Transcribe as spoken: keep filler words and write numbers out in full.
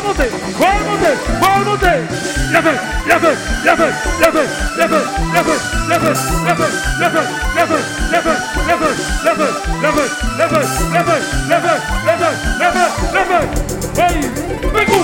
monter, on va monter, on va monter. La feu, la feu, la feu, la feu, la feu, la feu, la feu, la feu, la feu, la feu, la feu, la feu, la feu, la feu, la feu, la feu, la feu, la feu, la feu, la feu. Hey, Pécou.